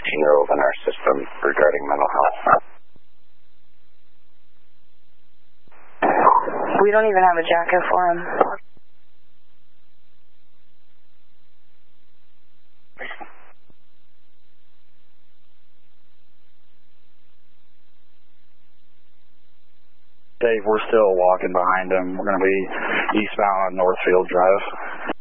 18-year-old in our system regarding mental health. We don't even have a jacket for him. Dave, we're still walking behind him. We're going to be eastbound on Northfield Drive.